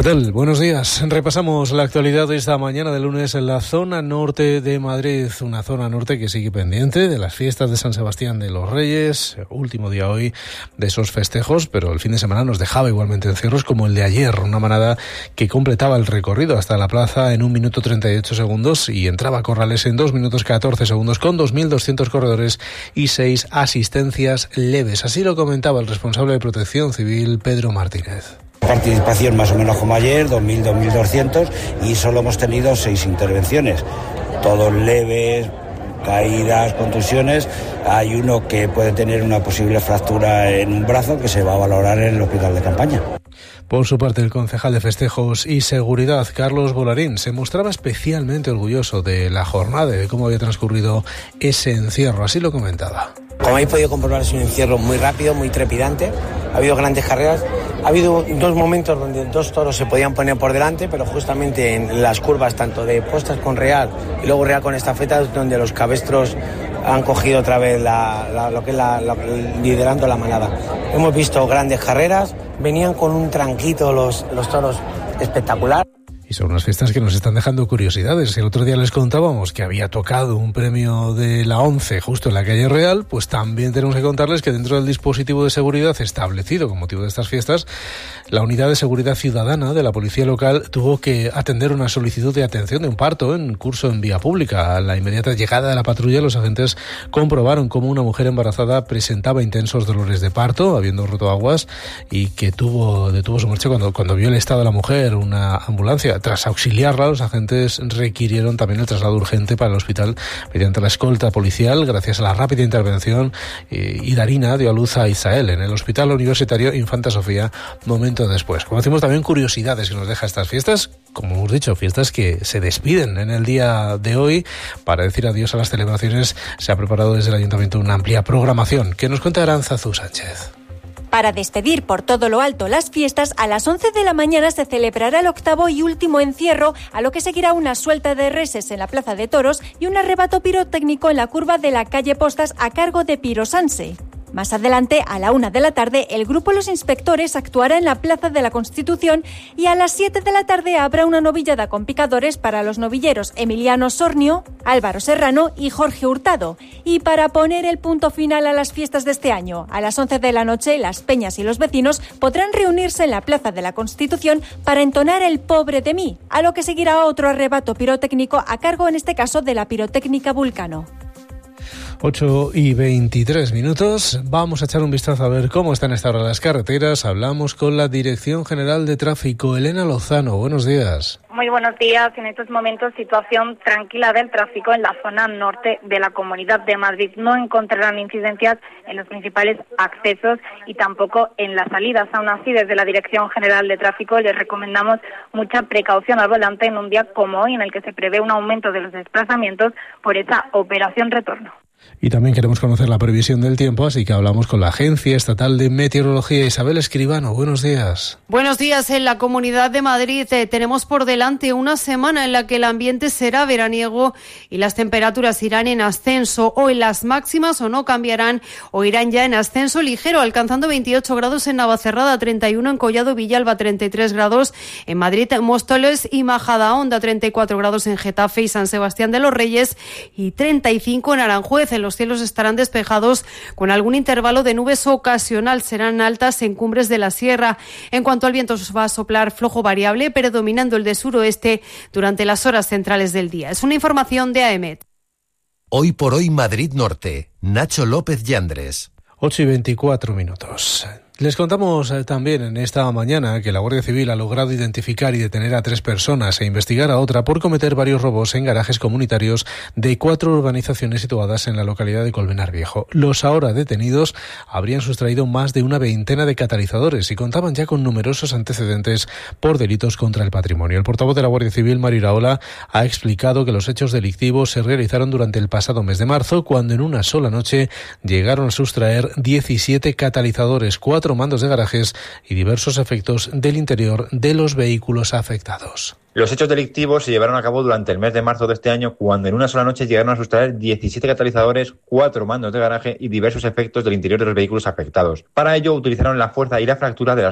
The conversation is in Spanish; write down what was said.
tal? Buenos días. Repasamos la actualidad de esta mañana de lunes en la zona norte de Madrid, una zona norte que sigue pendiente de las fiestas de San Sebastián de los Reyes, último día hoy de esos festejos, pero el fin de semana nos dejaba igualmente encierros como el de ayer, una manada que completaba el recorrido hasta la plaza en 1 minuto 38 segundos y entraba a Corrales en 2 minutos 14 segundos con 2.200 corredores y 6 asistencias leves. Así lo comentaba el responsable de Protección Civil, Pedro Martínez. Participación más o menos como ayer, 2.000, 2.200, y solo hemos tenido 6 intervenciones, todos leves, caídas, contusiones. Hay uno que puede tener una posible fractura en un brazo que se va a valorar en el hospital de campaña. Por su parte, el concejal de Festejos y Seguridad, Carlos Bolarín, se mostraba especialmente orgulloso de la jornada y de cómo había transcurrido ese encierro. Así lo comentaba. Como habéis podido comprobar, es un encierro muy rápido, muy trepidante. Ha habido grandes carreras. Ha habido 2 momentos donde 2 toros se podían poner por delante, pero justamente en las curvas, tanto de postas con Real y luego Real con estafetas, donde los cabestros han cogido otra vez liderando la manada. Hemos visto grandes carreras, venían con un tranquito los toros espectacular. Y son unas fiestas que nos están dejando curiosidades. El otro día les contábamos que había tocado un premio de la ONCE justo en la calle Real, pues también tenemos que contarles que dentro del dispositivo de seguridad establecido con motivo de estas fiestas, la Unidad de Seguridad Ciudadana de la Policía Local tuvo que atender una solicitud de atención de un parto en curso en vía pública. A la inmediata llegada de la patrulla, los agentes comprobaron cómo una mujer embarazada presentaba intensos dolores de parto, habiendo roto aguas, y que detuvo su marcha cuando vio el estado de la mujer. Una ambulancia, tras auxiliarla, los agentes requirieron también el traslado urgente para el hospital mediante la escolta policial. Gracias a la rápida intervención, Idarina dio a luz a Isael en el Hospital Universitario Infanta Sofía momento después. Conocimos también curiosidades que nos deja estas fiestas, como hemos dicho, fiestas que se despiden en el día de hoy. Para decir adiós a las celebraciones se ha preparado desde el Ayuntamiento una amplia programación. Que nos cuenta Arantzazu Sánchez. Para despedir por todo lo alto las fiestas, a las 11 de la mañana se celebrará el 8º y último encierro, a lo que seguirá una suelta de reses en la Plaza de Toros y un arrebato pirotécnico en la curva de la calle Postas a cargo de Pirosanse. Más adelante, a la 1 de la tarde, el grupo Los Inspectores actuará en la Plaza de la Constitución y a las 7 de la tarde habrá una novillada con picadores para los novilleros Emiliano Sornio, Álvaro Serrano y Jorge Hurtado. Y para poner el punto final a las fiestas de este año, a las 11 de la noche, las peñas y los vecinos podrán reunirse en la Plaza de la Constitución para entonar El pobre de mí, a lo que seguirá otro arrebato pirotécnico a cargo, en este caso, de la Pirotécnica Vulcano. 8:23. Vamos a echar un vistazo a ver cómo están esta hora las carreteras. Hablamos con la Dirección General de Tráfico, Elena Lozano. Buenos días. Muy buenos días. En estos momentos, situación tranquila del tráfico en la zona norte de la Comunidad de Madrid. No encontrarán incidencias en los principales accesos y tampoco en las salidas. Aún así, desde la Dirección General de Tráfico les recomendamos mucha precaución al volante en un día como hoy, en el que se prevé un aumento de los desplazamientos por esa operación retorno. Y también queremos conocer la previsión del tiempo, así que hablamos con la Agencia Estatal de Meteorología. Isabel Escribano, buenos días. Buenos días. En la Comunidad de Madrid tenemos por delante una semana en la que el ambiente será veraniego y las temperaturas irán en ascenso. Hoy las máximas o no cambiarán o irán ya en ascenso ligero, alcanzando 28 grados en Navacerrada, 31 en Collado Villalba, 33 grados en Madrid, Móstoles y Majadahonda, 34 grados en Getafe y San Sebastián de los Reyes y 35 en Aranjuez. Los cielos estarán despejados con algún intervalo de nubes ocasional. Serán altas en cumbres de la sierra. En cuanto al viento, va a soplar flojo variable, predominando el de suroeste durante las horas centrales del día. Es una información de AEMET. Hoy por hoy Madrid Norte. Nacho López Yandres. 8:24. Les contamos también en esta mañana que la Guardia Civil ha logrado identificar y detener a 3 personas e investigar a otra por cometer varios robos en garajes comunitarios de 4 urbanizaciones situadas en la localidad de Colmenar Viejo. Los ahora detenidos habrían sustraído más de una veintena de catalizadores y contaban ya con numerosos antecedentes por delitos contra el patrimonio. El portavoz de la Guardia Civil, Mari Iraola, ha explicado que los hechos delictivos se realizaron durante el pasado mes de marzo, cuando en una sola noche llegaron a sustraer 17 catalizadores, 4 mandos de garajes y diversos efectos del interior de los vehículos afectados. Los hechos delictivos se llevaron a cabo durante el mes de marzo de este año, cuando en una sola noche llegaron a sustraer 17 catalizadores, 4 mandos de garaje y diversos efectos del interior de los vehículos afectados. Para ello utilizaron la fuerza y la fractura de las